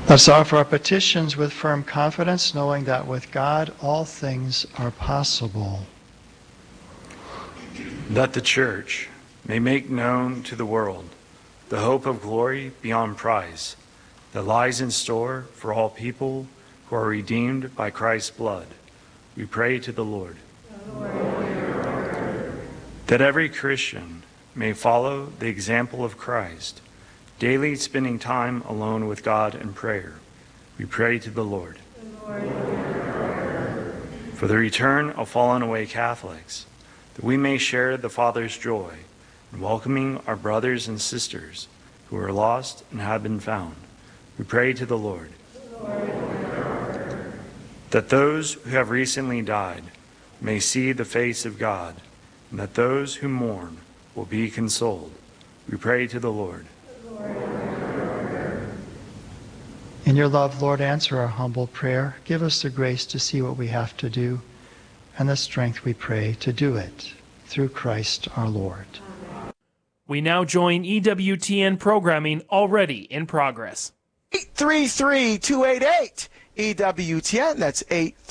Let's offer our petitions with firm confidence, knowing that with God all things are possible. That the Church may make known to the world the hope of glory beyond price that lies in store for all people who are redeemed by Christ's blood. We pray to the Lord. That every Christian may follow the example of Christ, daily spending time alone with God in prayer. We pray to the Lord. For the return of fallen away Catholics, that we may share the Father's joy in welcoming our brothers and sisters who are lost and have been found. We pray to the Lord. That those who have recently died may see the face of God, and that those who mourn will be consoled. We pray to the Lord. In your love, Lord, answer our humble prayer. Give us the grace to see what we have to do and the strength, we pray, to do it through Christ our Lord. We now join EWTN programming already in progress. 833-288 EWTN. That's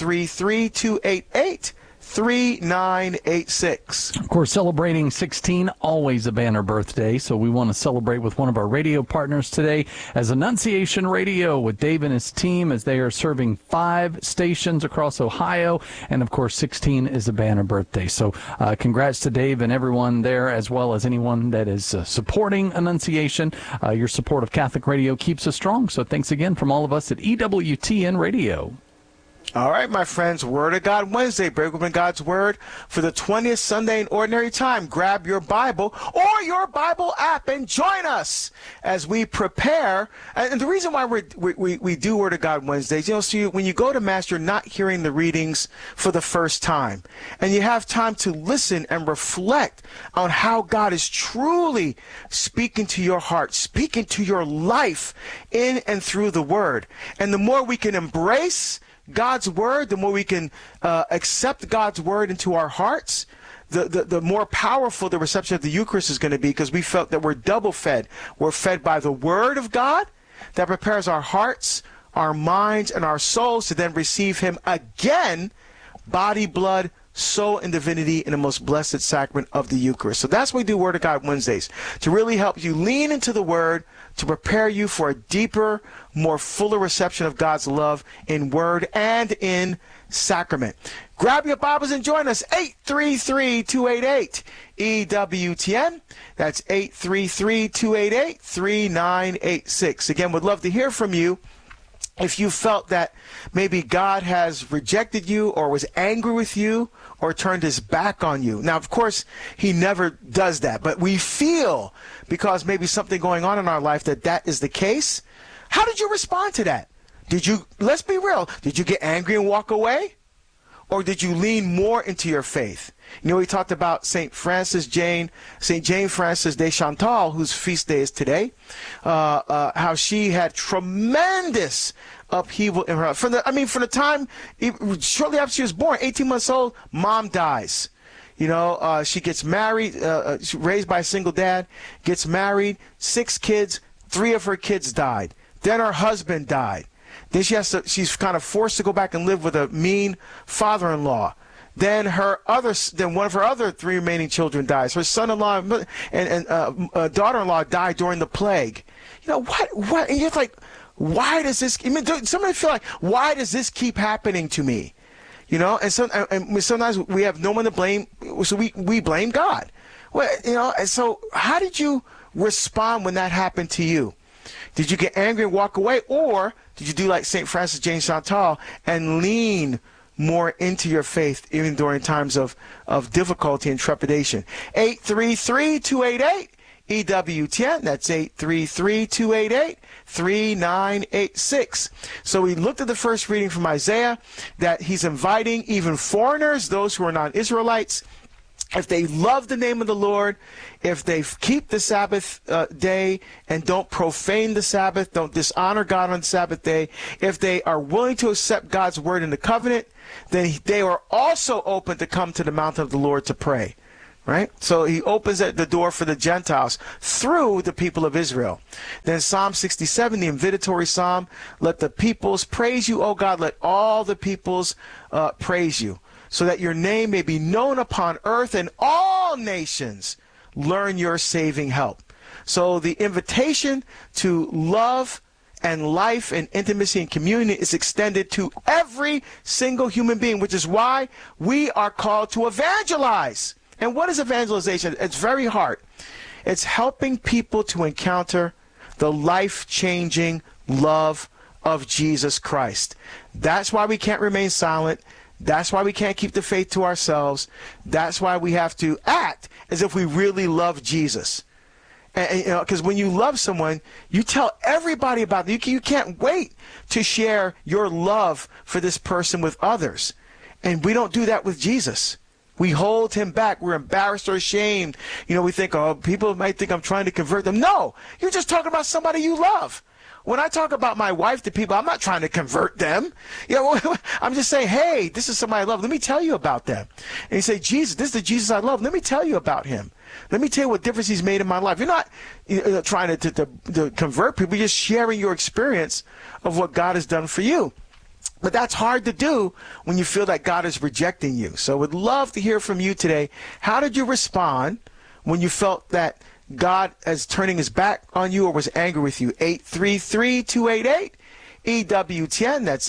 833-288-3986. Of course, celebrating 16, always a banner birthday, so we want to celebrate with one of our radio partners today as Annunciation Radio with Dave and his team, as they are serving 5 stations across Ohio, and of course 16 is a banner birthday. So congrats to Dave and everyone there, as well as anyone that is supporting Annunciation. Your support of Catholic Radio keeps us strong, so thanks again from all of us at EWTN Radio. All right, my friends, Word of God Wednesday. Break open God's Word for the 20th Sunday in Ordinary Time. Grab your Bible or your Bible app and join us as we prepare. And the reason why we do Word of God Wednesdays, so when you go to Mass, you're not hearing the readings for the first time. And you have time to listen and reflect on how God is truly speaking to your heart, speaking to your life in and through the Word. And the more we can embrace God's Word, the more we can accept God's Word into our hearts, the more powerful the reception of the Eucharist is going to be, because we felt that we're double fed. We're fed by the Word of God that prepares our hearts, our minds, and our souls to then receive Him again, body, blood, soul, and divinity in the most blessed sacrament of the Eucharist. So that's why we do Word of God Wednesdays, to really help you lean into the Word, to prepare you for a deeper, more fuller reception of God's love in word and in sacrament. Grab your Bibles and join us. 833-288-EWTN. That's 833-288-3986. Again, would love to hear from you. If you felt that maybe God has rejected you or was angry with you or turned his back on you. Now, of course, he never does that. But we feel, because maybe something going on in our life, that is the case. How did you respond to that? Let's be real, did you get angry and walk away? Or did you lean more into your faith? You know, we talked about St. Jane Frances de Chantal, whose feast day is today, how she had tremendous upheaval in her. From the time, shortly after she was born, 18 months old, mom dies. You know, she gets married, raised by a single dad, gets married, 6 kids, 3 of her kids died. Then her husband died. Then she's kind of forced to go back and live with a mean father-in-law. Then one of her other 3 remaining children dies. Her son-in-law and daughter-in-law died during the plague. You know, what? And you're like, why does this? Somebody feel like, why does this keep happening to me? You know, and sometimes we have no one to blame, so we blame God. Well, you know, and so how did you respond when that happened to you? Did you get angry and walk away, or did you do like St. Frances Jane Chantal and lean more into your faith even during times of difficulty and trepidation? 833-288-EWTN. That's 833-288-3986. So we looked at the first reading from Isaiah, that he's inviting even foreigners, those who are non-Israelites, if they love the name of the Lord, if they keep the Sabbath day and don't profane the Sabbath, don't dishonor God on the Sabbath day, if they are willing to accept God's word in the covenant, then they are also open to come to the mountain of the Lord to pray. right? So he opens the door for the Gentiles through the people of Israel. Then Psalm 67, the invitatory psalm, let the peoples praise you, O God, let all the peoples praise you, so that your name may be known upon earth and all nations learn your saving help. So the invitation to love and life and intimacy and communion is extended to every single human being, which is why we are called to evangelize. And what is evangelization? It's very hard. It's helping people to encounter the life-changing love of Jesus Christ. That's why we can't remain silent. That's why we can't keep the faith to ourselves. That's why we have to act as if we really love Jesus. And you know, because when you love someone, you tell everybody about them. You can't wait to share your love for this person with others. And we don't do that with Jesus. We hold him back. We're embarrassed or ashamed. You know, we think, oh, people might think I'm trying to convert them. No, you're just talking about somebody you love. When I talk about my wife to people, I'm not trying to convert them. You know, I'm just saying, hey, this is somebody I love. Let me tell you about them. And you say, Jesus, this is the Jesus I love. Let me tell you about him. Let me tell you what difference he's made in my life. You're not trying to convert people. You're just sharing your experience of what God has done for you. But that's hard to do when you feel that God is rejecting you. So I would love to hear from you today. How did you respond when you felt that God is turning his back on you or was angry with you? 833-288-EWTN. That's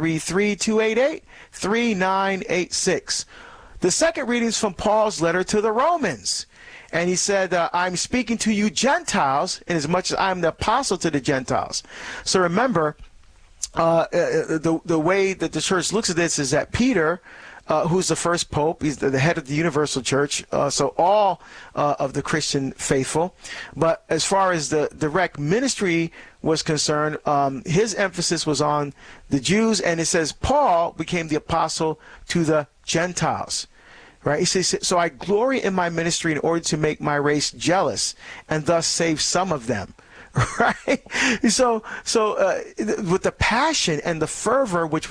833-288-3986. The second reading is from Paul's letter to the Romans. And he said, I'm speaking to you Gentiles, inasmuch as I'm the apostle to the Gentiles. So remember, the way that the church looks at this is that Peter, who's the first pope, he's the head of the universal church, so all of the Christian faithful. But as far as the direct ministry was concerned, his emphasis was on the Jews, and it says Paul became the apostle to the Gentiles. Right? He says, so I glory in my ministry in order to make my race jealous and thus save some of them. Right? So with the passion and the fervor with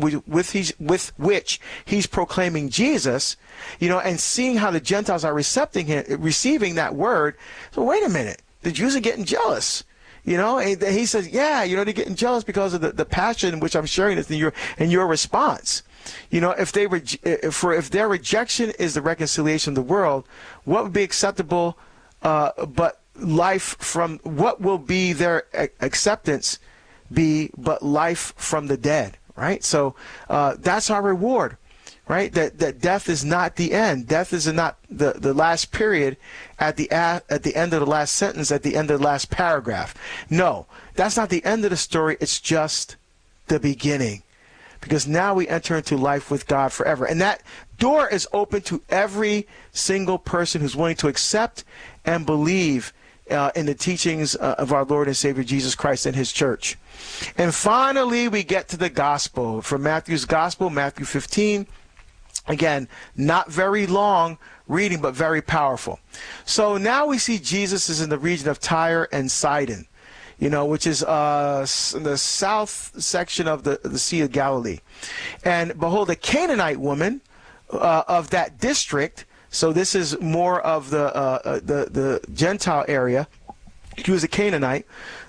which he's proclaiming Jesus, you know, and seeing how the Gentiles are receiving that word. So wait a minute, the Jews are getting jealous. You know, and he says, yeah, you know, they're getting jealous because of the passion in which I'm sharing this in your response. You know, if their rejection is the reconciliation of the world, what would be acceptable but life from, what will be their acceptance be but life from the dead, right? So that's our reward, right? That death is not the end. Death is not the last period at the end of the last sentence, at the end of the last paragraph. No, that's not the end of the story. It's just the beginning. Because now we enter into life with God forever. And that door is open to every single person who's willing to accept and believe in the teachings of our Lord and Savior Jesus Christ and his church. And finally, we get to the gospel. From Matthew's gospel, Matthew 15. Again, not very long reading, but very powerful. So now we see Jesus is in the region of Tyre and Sidon, you know, which is in the south section of the Sea of Galilee. And behold, a Canaanite woman of that district, so this is more of the Gentile area. She was a Canaanite.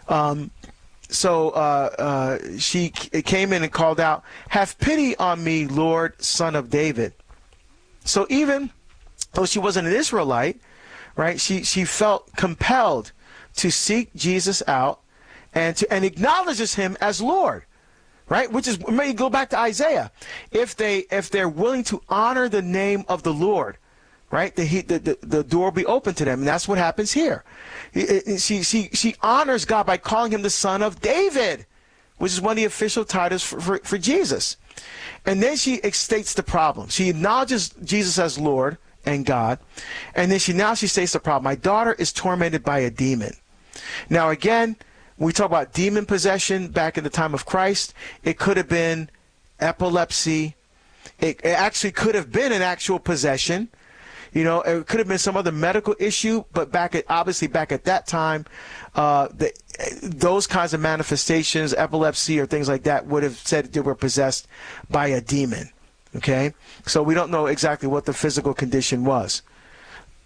She came in and called out, "Have pity on me, Lord, Son of David." So even though she wasn't an Israelite, right, she felt compelled to seek Jesus out and acknowledges him as Lord, right? Which is, maybe go back to Isaiah. If they're willing to honor the name of the Lord, right, the door will be open to them, and that's what happens here. She honors God by calling him the Son of David, which is one of the official titles for Jesus. And then she states the problem. She acknowledges Jesus as Lord and God, and then she states the problem. My daughter is tormented by a demon. Now again, when we talk about demon possession back in the time of Christ, it could have been epilepsy. It actually could have been an actual possession. You know, it could have been some other medical issue, but back at that time, those kinds of manifestations, epilepsy or things like that, would have said they were possessed by a demon. Okay, so we don't know exactly what the physical condition was.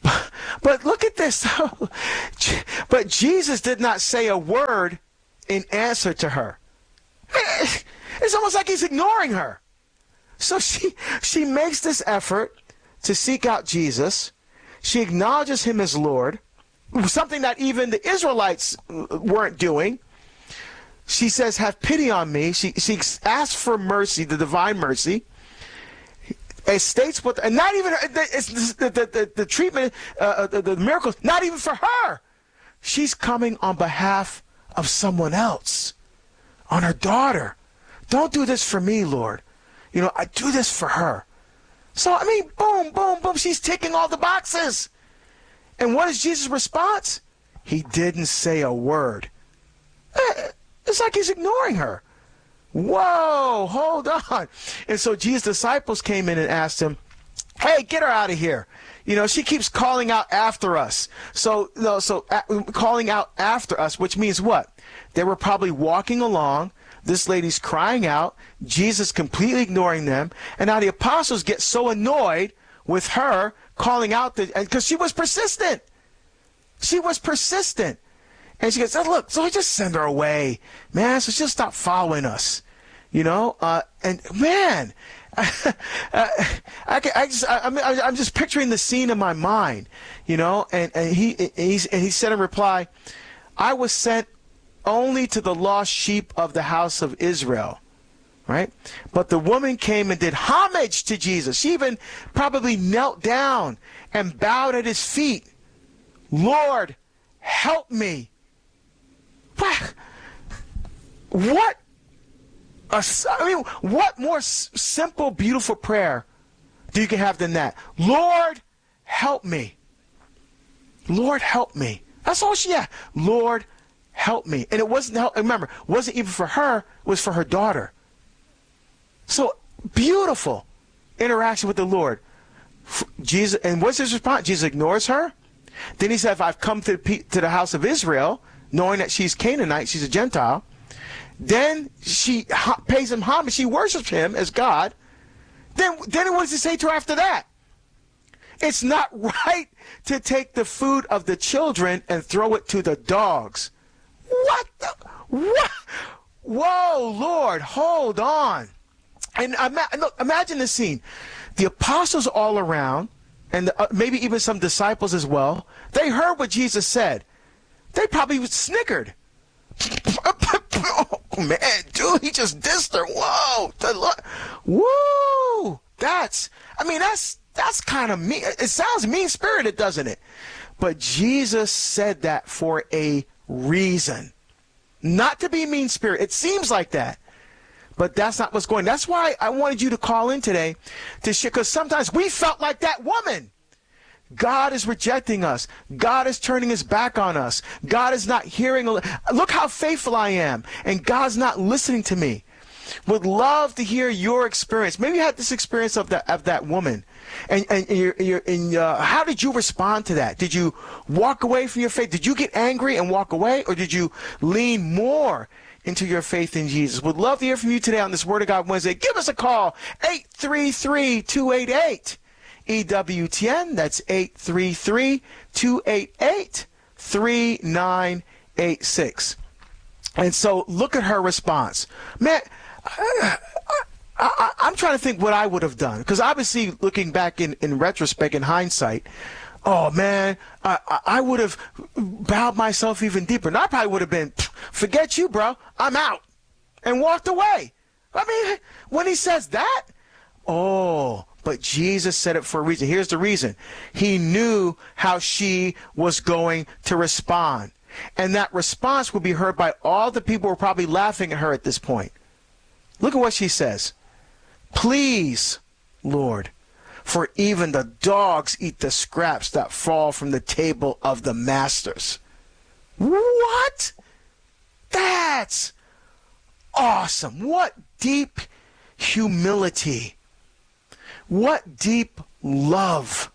But look at this. But Jesus did not say a word in answer to her. It's almost like he's ignoring her. So she makes this effort to seek out Jesus. She acknowledges him as Lord, something that even the Israelites weren't doing. She says, have pity on me. She asks for mercy, the divine mercy. It states what, and not even the treatment, the miracles, not even for her. She's coming on behalf of someone else, on her daughter. Don't do this for me, Lord. I do this for her. So, I mean, boom, boom, boom. She's ticking all the boxes. And what is Jesus' response? He didn't say a word. It's like he's ignoring her. Whoa, hold on. And so Jesus' disciples came in and asked him, hey, get her out of here. She keeps calling out after us. Calling out after us, which means what? They were probably walking along. This lady's crying out. Jesus completely ignoring them. And now the apostles get so annoyed with her calling out because she was persistent. She was persistent. And she goes, oh, look, so we just send her away, man. So she'll stop following us, and man, I'm just picturing the scene in my mind, and he said in reply, I was sent only to the lost sheep of the house of Israel. Right? But the woman came and did homage to Jesus. She even probably knelt down and bowed at his feet. Lord, help me. What more simple, beautiful prayer do you can have than that? Lord, help me. Lord, help me. That's all she had. Lord, help me. And it wasn't, remember, it wasn't even for her, it was for her daughter. So beautiful interaction with the Lord. Jesus, and what's his response? Jesus ignores her. Then he said, if I've come to the house of Israel, knowing that she's Canaanite, she's a Gentile, then she pays him homage. She worships him as God. Then what does he say to her after that? It's not right to take the food of the children and throw it to the dogs. What? Whoa, Lord, hold on. And imagine the scene. The apostles all around, and maybe even some disciples as well, they heard what Jesus said. They probably snickered. Oh, man, dude, he just dissed her. Whoa. Woo. That's kind of mean. It sounds mean-spirited, doesn't it? But Jesus said that for a reason. Not to be mean-spirited. It seems like that. But that's not what's going on. That's why I wanted you to call in today to share, because sometimes we felt like that woman. God is rejecting us. God is turning his back on us. God is not hearing. Look how faithful I am, and God's not listening to me. Would love to hear your experience. Maybe you had this experience of that woman, and how did you respond to that? Did you walk away from your faith? Did you get angry and walk away, or did you lean more into your faith in Jesus? Would love to hear from you today on this Word of God Wednesday. Give us a call, 833-288. EWTN, that's 833-288-3986. And so look at her response. Man, I'm trying to think what I would have done, because obviously looking back in retrospect, in hindsight, oh man, I would have bowed myself even deeper. And I probably would have been, forget you, bro, I'm out, and walked away. I mean, when he says that, but Jesus said it for a reason. Here's the reason. He knew how she was going to respond. And that response would be heard by all the people who were probably laughing at her at this point. Look at what she says. Please, Lord, for even the dogs eat the scraps that fall from the table of the masters. What? That's awesome. What deep humility. What deep love.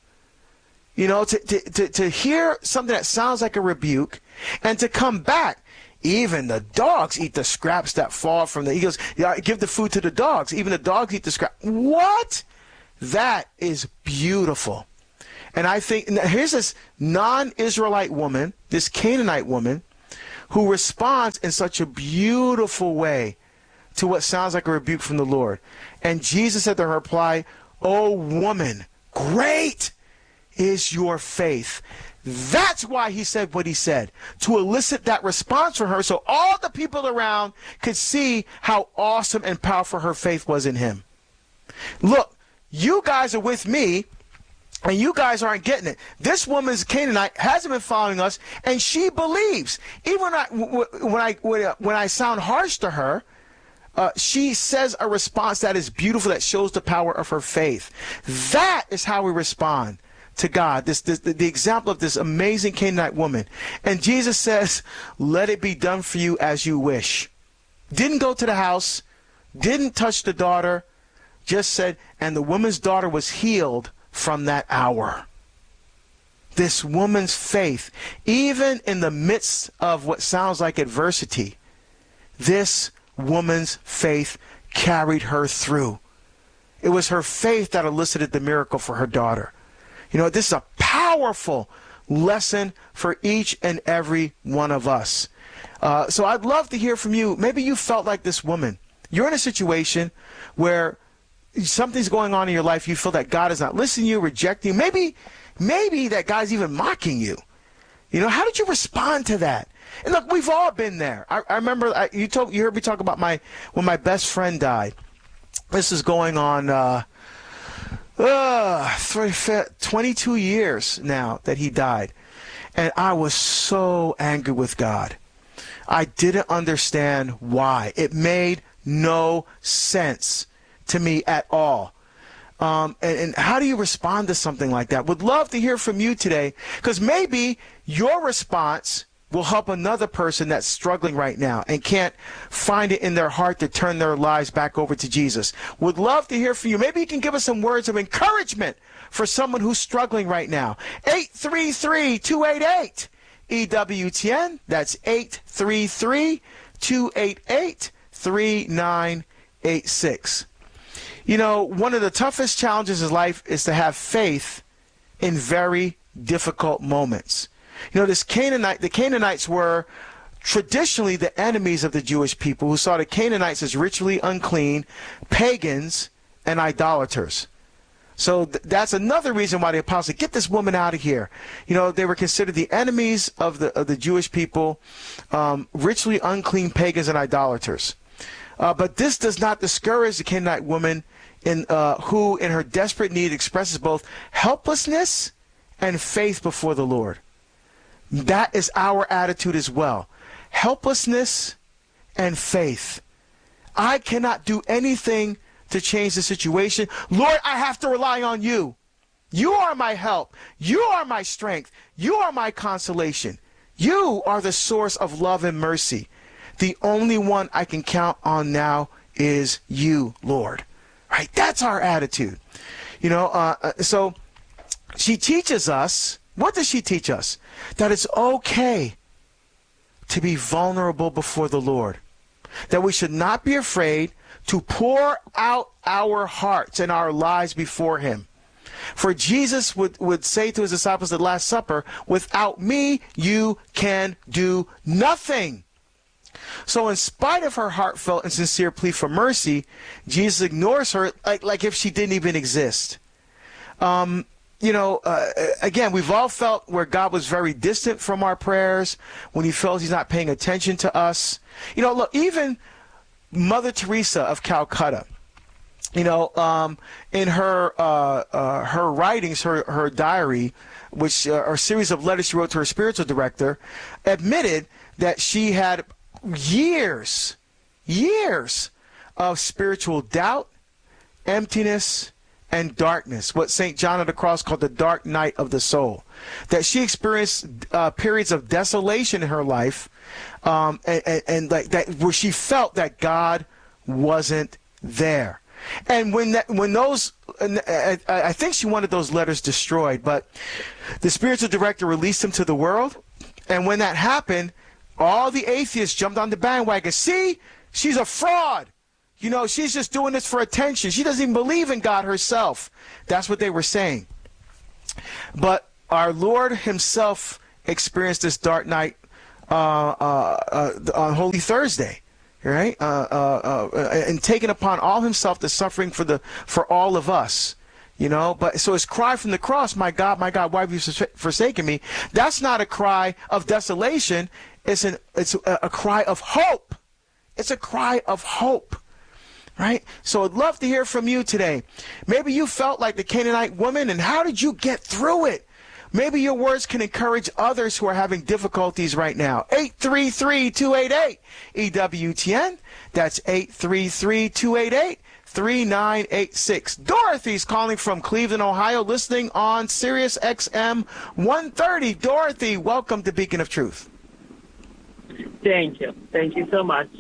To hear something that sounds like a rebuke and to come back. Even the dogs eat the scraps that fall from the, he goes, give the food to the dogs. Even the dogs eat the scraps. What? That is beautiful. And I think, here's this non-Israelite woman, this Canaanite woman, who responds in such a beautiful way to what sounds like a rebuke from the Lord. And Jesus said to her reply, "O woman, great is your faith." That's why he said what he said, to elicit that response from her so all the people around could see how awesome and powerful her faith was in him. Look, you guys are with me, and you guys aren't getting it. This woman's Canaanite hasn't been following us, and she believes. Even when I sound harsh to her, she says a response that is beautiful, that shows the power of her faith. That is how we respond to God. The example of this amazing Canaanite woman. And Jesus says, "Let it be done for you as you wish." Didn't go to the house, didn't touch the daughter, just said, and the woman's daughter was healed from that hour. This woman's faith, even in the midst of what sounds like adversity, this woman's faith carried her through. It was her faith that elicited the miracle for her daughter. You know, this is a powerful lesson for each and every one of us. So I'd love to hear from you. Maybe you felt like this woman. You're in a situation where something's going on in your life. You feel that God is not listening to you, rejecting you. Maybe that God's even mocking you. You know, how did you respond to that? And look, we've all been there. I remember you heard me talk about when my best friend died. This is going on 22 years now that he died. And I was so angry with God. I didn't understand why. It made no sense to me at all. And how do you respond to something like that? Would love to hear from you today, because maybe your response will help another person that's struggling right now and can't find it in their heart to turn their lives back over to Jesus. Would love to hear from you. Maybe you can give us some words of encouragement for someone who's struggling right now. 833-288 EWTN. That's 833-288-3986. You know, one of the toughest challenges in life is to have faith in very difficult moments. You know, the Canaanites were traditionally the enemies of the Jewish people, who saw the Canaanites as ritually unclean, pagans, and idolaters. So that's another reason why the apostles said, "Get this woman out of here." You know, they were considered the enemies of the Jewish people, ritually unclean, pagans, and idolaters. But this does not discourage the Canaanite woman who, in her desperate need, expresses both helplessness and faith before the Lord. That is our attitude as well. Helplessness and faith. I cannot do anything to change the situation. Lord, I have to rely on you. You are my help. You are my strength. You are my consolation. You are the source of love and mercy. The only one I can count on now is you, Lord. Right? That's our attitude. You know, so she teaches us, what does she teach us? That it's okay to be vulnerable before the Lord. That we should not be afraid to pour out our hearts and our lives before him. For Jesus would say to his disciples at the Last Supper, "Without me, you can do nothing." So in spite of her heartfelt and sincere plea for mercy, Jesus ignores her like if she didn't even exist. Again, we've all felt where God was very distant from our prayers, when he felt he's not paying attention to us. You know, look, even Mother Teresa of Calcutta, you know, in her writings, her diary, which are a series of letters she wrote to her spiritual director, admitted that she had years of spiritual doubt, emptiness, and darkness, what St. John of the Cross called the dark night of the soul. That she experienced periods of desolation in her life, and like that, where she felt that God wasn't there. And I think she wanted those letters destroyed, but the spiritual director released them to the world. And when that happened, all the atheists jumped on the bandwagon. See, she's a fraud. You know, she's just doing this for attention. She doesn't even believe in God herself. That's what they were saying. But our Lord himself experienced this dark night on Holy Thursday, right? And taking upon all himself the suffering for all of us. You know, but so his cry from the cross, my God, why have you forsaken me? That's not a cry of desolation. It's a cry of hope. It's a cry of hope, right? So I'd love to hear from you today. Maybe you felt like the Canaanite woman, and how did you get through it? Maybe your words can encourage others who are having difficulties right now. 833-288-EWTN. That's 833-288-3986. Dorothy's calling from Cleveland, Ohio, listening on Sirius XM 130. Dorothy, welcome to Beacon of Truth. Thank you. Thank you so much.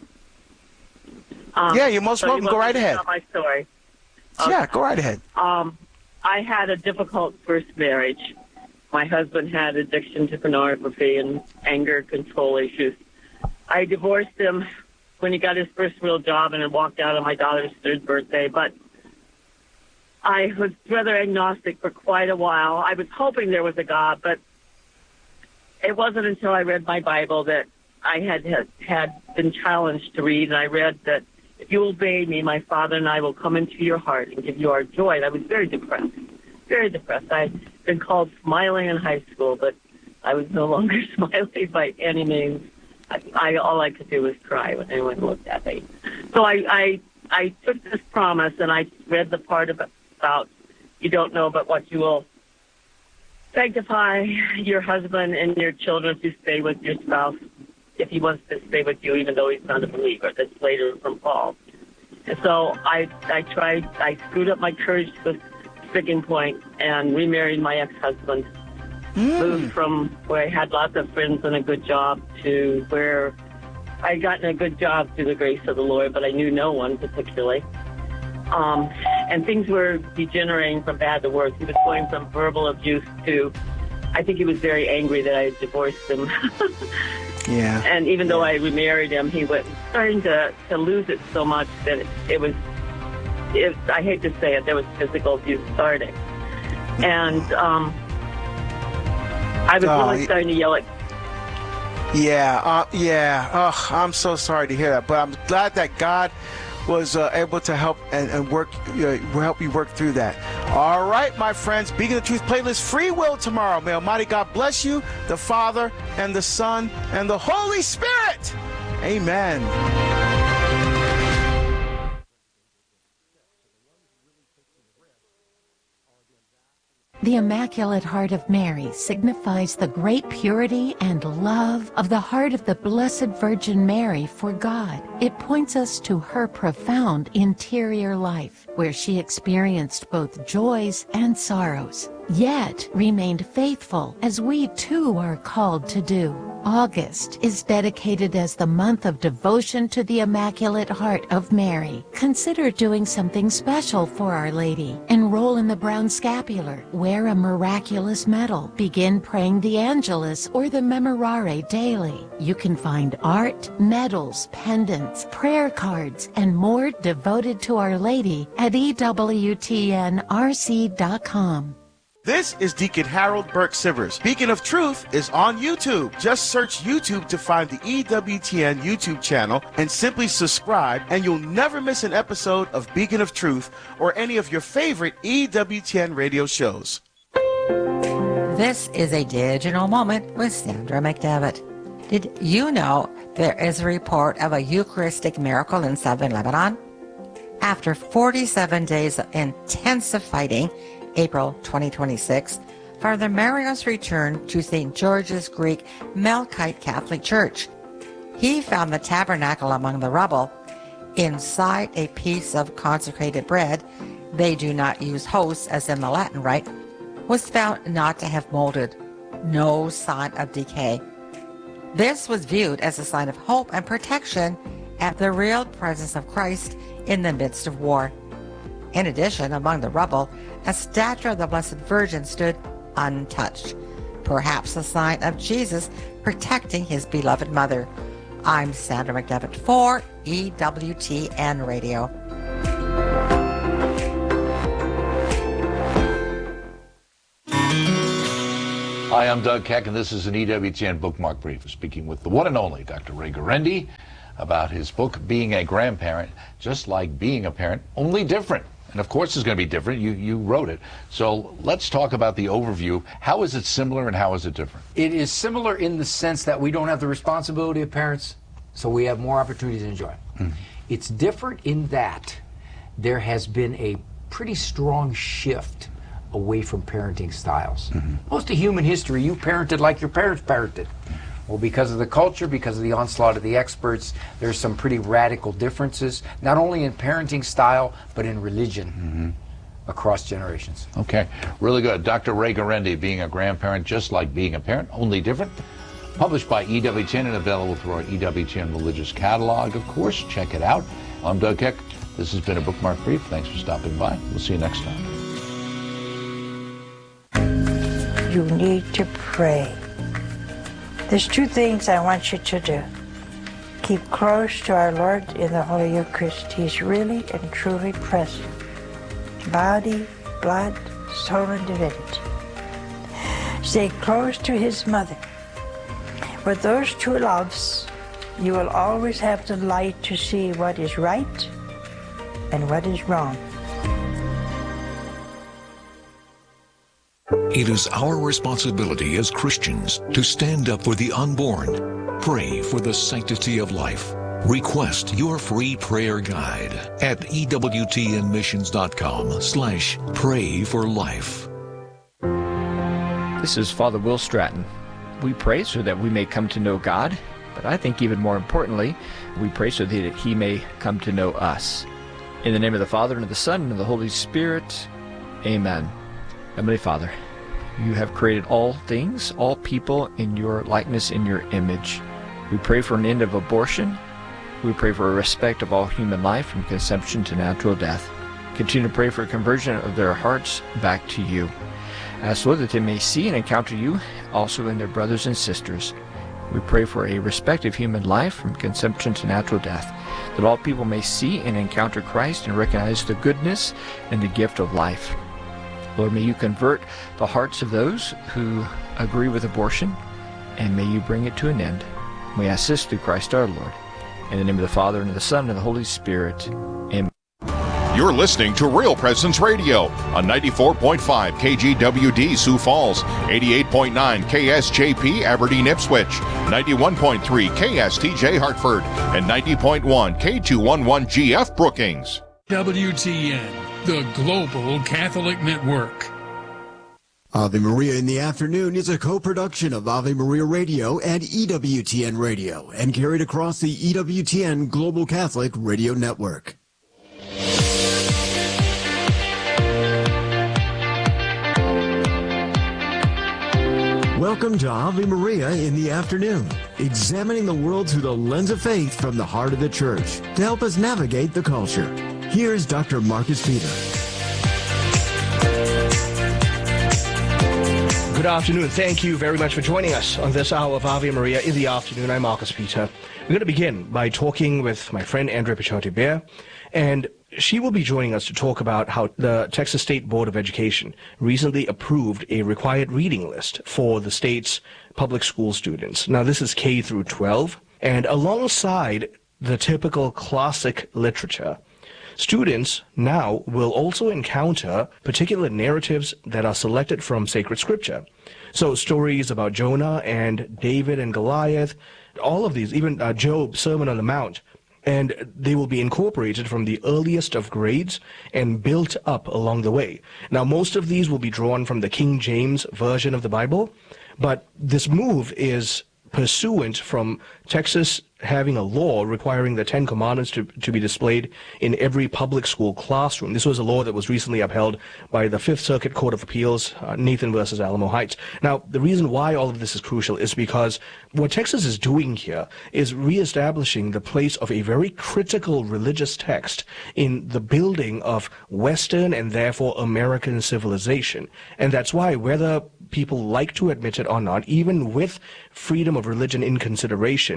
Yeah, you're most welcome. Go right ahead. My story. Okay. Yeah, go right ahead. I had a difficult first marriage. My husband had addiction to pornography and anger control issues. I divorced him when he got his first real job and then walked out on my daughter's 3rd birthday. But I was rather agnostic for quite a while. I was hoping there was a God, but it wasn't until I read my Bible that I had been challenged to read, and I read that if you obey me, my Father and I will come into your heart and give you our joy. And I was very depressed, very depressed. I'd been called smiling in high school, but I was no longer smiling by any means. All I could do was cry when anyone looked at me. So I took this promise, and I read the part about you don't know but what you will sanctify your husband and your children to stay with your spouse if he wants to stay with you, even though he's not a believer. That's later from Paul. And so I screwed up my courage to a sticking point and remarried my ex-husband. Moved from where I had lots of friends and a good job to where I'd gotten a good job through the grace of the Lord, but I knew no one particularly. And things were degenerating from bad to worse. He was going from verbal abuse to, I think he was very angry that I had divorced him. Yeah. And even though I remarried him, he was starting to lose it so much that it was, I hate to say it, there was physical abuse starting. And I was really starting to yell at. Yeah. Oh, I'm so sorry to hear that, but I'm glad that God was able to help and work, help you work through that. All right, my friends, Beacon of Truth playlist, Free Will tomorrow. May Almighty God bless you, the Father and the Son and the Holy Spirit. Amen. The Immaculate Heart of Mary signifies the great purity and love of the heart of the Blessed Virgin Mary for God. It points us to her profound interior life, where she experienced both joys and sorrows, yet remained faithful, as we too are called to do. August is dedicated as the month of devotion to the Immaculate Heart of Mary. Consider doing something special for Our Lady. Enroll in the Brown Scapular. Wear a miraculous medal. Begin praying the Angelus or the Memorare daily. You can find art, medals, pendants, prayer cards, and more devoted to Our Lady at EWTNRC.com. This is Deacon Harold Burke Sivers. Beacon of Truth is on YouTube. Just search YouTube to find the EWTN YouTube channel and simply subscribe, and you'll never miss an episode of Beacon of Truth or any of your favorite EWTN radio shows. This is a digital moment with Sandra McDevitt. Did you know there is a report of a Eucharistic miracle in southern Lebanon? After 47 days of intensive fighting, April 2026, Father Marios returned to St. George's Greek Melkite Catholic Church. He found the tabernacle among the rubble. Inside a piece of consecrated bread, they do not use hosts as in the Latin Rite, was found not to have molded, no sign of decay. This was viewed as a sign of hope and protection at the real presence of Christ in the midst of war. In addition, among the rubble, a statue of the Blessed Virgin stood untouched, perhaps a sign of Jesus protecting his beloved mother. I'm Sandra McDevitt for EWTN Radio. Hi, I'm Doug Keck, and this is an EWTN Bookmark Brief, speaking with the one and only Dr. Ray Guarendi about his book, Being a Grandparent, Just Like Being a Parent, Only Different. And of course it's going to be different. You wrote it. So let's talk about the overview. How is it similar and how is it different? It is similar in the sense that we don't have the responsibility of parents, so we have more opportunities to enjoy. It's different in that there has been a pretty strong shift away from parenting styles. Most of human history, you parented like your parents parented. Well, because of the culture, because of the onslaught of the experts, there's some pretty radical differences, not only in parenting style, but in religion across generations. Okay, really good. Dr. Ray Guarendi, Being a Grandparent, Just Like Being a Parent, Only Different. Published by EWTN and available through our EWTN Religious Catalog, of course. Check it out. I'm Doug Keck. This has been a Bookmark Brief. Thanks for stopping by. We'll see you next time. You need to pray. There's two things I want you to do. Keep close to our Lord in the Holy Eucharist. He's really and truly present. Body, blood, soul, and divinity. Stay close to His mother. With those two loves, you will always have the light to see what is right and what is wrong. It is our responsibility as Christians to stand up for the unborn, pray for the sanctity of life. Request your free prayer guide at ewtnmissions.com/pray-for-life. This is Father Will Stratton. We pray so that we may come to know God, but I think even more importantly, we pray so that He may come to know us. In the name of the Father, and of the Son, and of the Holy Spirit, amen. Heavenly Father, You have created all things, all people in Your likeness, in Your image. We pray for an end of abortion. We pray for a respect of all human life from conception to natural death. Continue to pray for a conversion of their hearts back to You. Ask, Lord, that they may see and encounter You also in their brothers and sisters. We pray for a respect of human life from conception to natural death, that all people may see and encounter Christ and recognize the goodness and the gift of life. Lord, may You convert the hearts of those who agree with abortion, and may You bring it to an end. We ask this through Christ our Lord. In the name of the Father, and of the Son, and of the Holy Spirit. Amen. You're listening to Real Presence Radio on 94.5 KGWD Sioux Falls, 88.9 KSJP Aberdeen Ipswich, 91.3 KSTJ Hartford, and 90.1 K211GF Brookings. WTN, the Global Catholic Network. Ave Maria in the Afternoon is a co-production of Ave Maria Radio and EWTN Radio and carried across the EWTN Global Catholic Radio Network. Welcome to Ave Maria in the Afternoon, examining the world through the lens of faith from the heart of the Church to help us navigate the culture. Here's Dr. Marcus Peter. Good afternoon. Thank you very much for joining us on this hour of Ave Maria in the Afternoon. I'm Marcus Peter. We're going to begin by talking with my friend Andrea Pichotti-Bear, and she will be joining us to talk about how the Texas State Board of Education recently approved a required reading list for the state's public school students. Now, this is K through 12, and alongside the typical classic literature, students now will also encounter particular narratives that are selected from sacred scripture. So stories about Jonah and David and Goliath, all of these, even Job's Sermon on the Mount, and they will be incorporated from the earliest of grades and built up along the way. Now, most of these will be drawn from the King James Version of the Bible, but this move is pursuant from Texas having a law requiring the Ten Commandments to be displayed in every public school classroom. This was a law that was recently upheld by the Fifth Circuit Court of Appeals, Nathan versus Alamo Heights. Now, the reason why all of this is crucial is because what Texas is doing here is reestablishing the place of a very critical religious text in the building of Western and therefore American civilization. And that's why, whether people like to admit it or not, even with freedom of religion in consideration,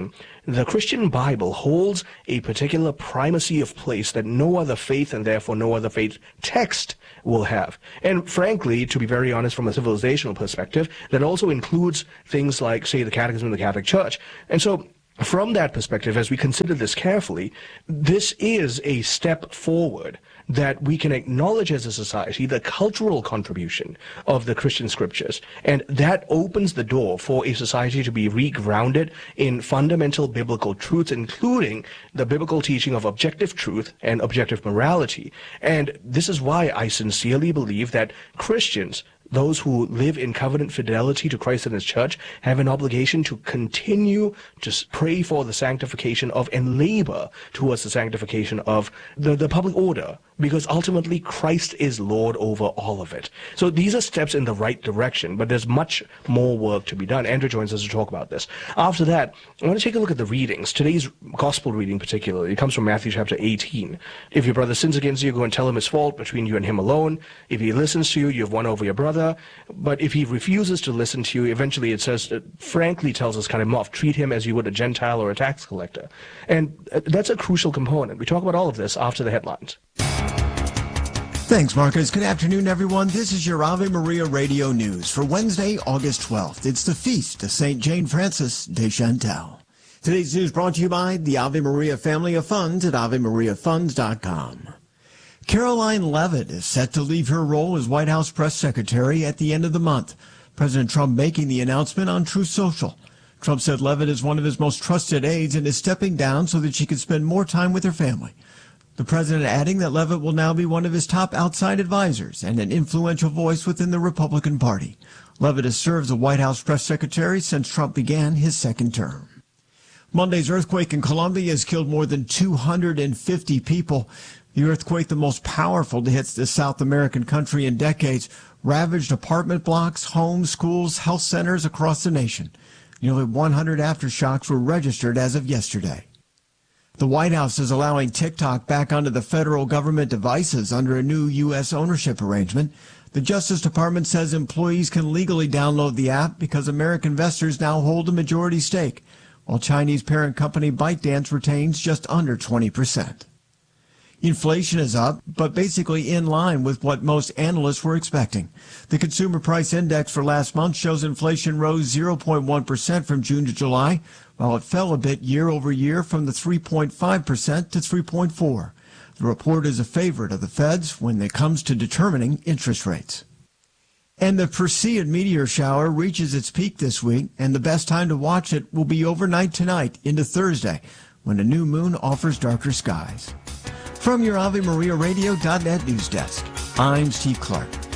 the Christian Bible holds a particular primacy of place that no other faith and therefore no other faith text will have. And frankly, to be very honest, from a civilizational perspective, that also includes things like, say, the Catechism of the Catholic Church. And so, from that perspective, as we consider this carefully, this is a step forward that we can acknowledge as a society the cultural contribution of the Christian scriptures. And that opens the door for a society to be regrounded in fundamental biblical truths, including the biblical teaching of objective truth and objective morality. And this is why I sincerely believe that Christians, those who live in covenant fidelity to Christ and His church, have an obligation to continue to pray for the sanctification of and labor towards the sanctification of the public order, because ultimately Christ is Lord over all of it. So these are steps in the right direction, but there's much more work to be done. Andrew joins us to talk about this. After that, I want to take a look at the readings. Today's gospel reading particularly, it comes from Matthew chapter 18. If your brother sins against you, go and tell him his fault between you and him alone. If he listens to you, you have won over your brother. But if he refuses to listen to you, eventually it says, frankly tells us kind of off, treat him as you would a Gentile or a tax collector. And that's a crucial component. We talk about all of this after the headlines. Thanks, Marcus. Good afternoon, everyone. This is your Ave Maria Radio News for Wednesday, August 12th. It's the feast of St. Jane Frances de Chantal. Today's news brought to you by the Ave Maria Family of Funds at AveMariaFunds.com. Caroline Leavitt is set to leave her role as White House press secretary at the end of the month. President Trump making the announcement on Truth Social. Trump said Leavitt is one of his most trusted aides and is stepping down so that she can spend more time with her family. The president adding that Leavitt will now be one of his top outside advisors and an influential voice within the Republican Party. Leavitt has served as a White House press secretary since Trump began his second term. Monday's earthquake in Colombia has killed more than 250 people. The earthquake, the most powerful to hit the South American country in decades, ravaged apartment blocks, homes, schools, health centers across the nation. Nearly 100 aftershocks were registered as of yesterday. The White House is allowing TikTok back onto the federal government devices under a new U.S. ownership arrangement. The Justice Department says employees can legally download the app because American investors now hold a majority stake, while Chinese parent company ByteDance retains just under 20%. Inflation is up, but basically in line with what most analysts were expecting. The Consumer Price Index for last month shows inflation rose 0.1% from June to July, while it fell a bit year over year from the 3.5% to 3.4%. The report is a favorite of the Fed's when it comes to determining interest rates. And the Perseid meteor shower reaches its peak this week, and the best time to watch it will be overnight tonight into Thursday, when a new moon offers darker skies. From your AveMariaRadio.net news desk, I'm Steve Clark.